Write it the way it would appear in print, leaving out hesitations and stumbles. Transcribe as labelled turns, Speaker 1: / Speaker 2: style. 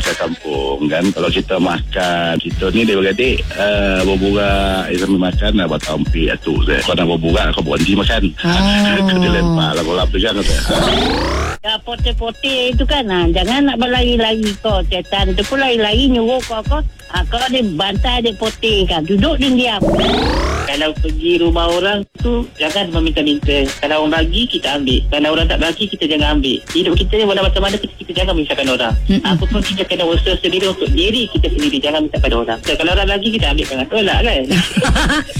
Speaker 1: dekat kampung kan. Kalau kita makan, kita ni dia beradik berburak sambil makan lah buat tampi atuk saya. Kau nak berburak, kau berhenti makan. Dia lempar lah kolam tu kan.
Speaker 2: Ya, pote-pote itu kan, jangan nak berlari-lari kau. Setan tu pun lari-lari nyuruh kau. Kau dia bantai dia pote kan. Duduk dan diam. Kalau pergi rumah orang tu, jangan meminta-minta. Kalau orang bagi, kita ambil. Kalau orang tak bagi, kita jangan ambil. Hidup kita ni walau macam mana, kita jangan memisahkan orang. Apa pun kita kena usaha sendiri untuk diri kita sendiri. Jangan minta pada orang. So, kalau orang bagi, kita ambil. Jangan tolak kan.